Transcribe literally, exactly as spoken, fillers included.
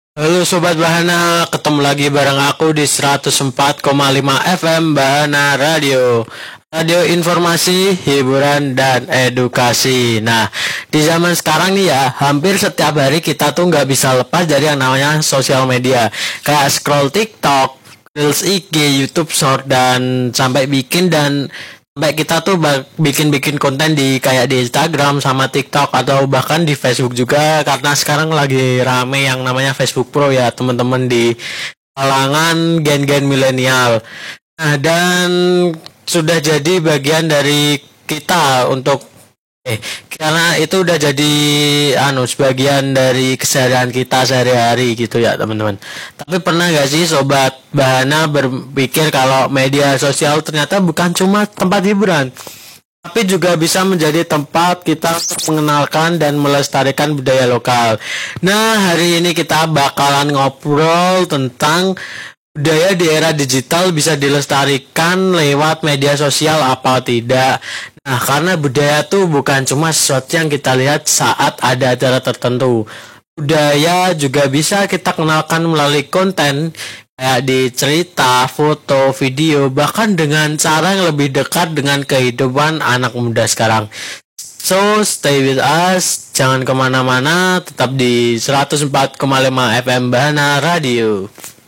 Halo Sobat Bahana, ketemu lagi bareng aku di seratus empat koma lima F M Bahana Radio. Radio informasi, hiburan, dan edukasi. Nah, di zaman sekarang nih ya, hampir setiap hari kita tuh nggak bisa lepas dari yang namanya sosial media. Kayak scroll TikTok, Reels I G, YouTube Short, dan sampai bikin dan sampai kita tuh bikin-bikin konten di kayak di Instagram sama TikTok atau bahkan di Facebook juga, karena sekarang lagi rame yang namanya Facebook Pro ya teman-teman di kalangan gen-gen milenial. Nah, dan sudah jadi bagian dari kita untuk eh karena itu udah jadi anu sebagian dari keseharian kita sehari-hari gitu ya teman-teman. Tapi pernah gak sih Sobat Bahana berpikir kalau media sosial ternyata bukan cuma tempat hiburan, tapi juga bisa menjadi tempat kita untuk mengenalkan dan melestarikan budaya lokal. Nah, hari ini kita bakalan ngobrol tentang budaya di era digital bisa dilestarikan lewat media sosial apa tidak. Nah, karena budaya tuh bukan cuma sesuatu yang kita lihat saat ada acara tertentu. Budaya juga bisa kita kenalkan melalui konten kayak di cerita, foto, video, bahkan dengan cara yang lebih dekat dengan kehidupan anak muda sekarang. So, stay with us, jangan kemana-mana, tetap di seratus empat koma lima F M Bahana Radio.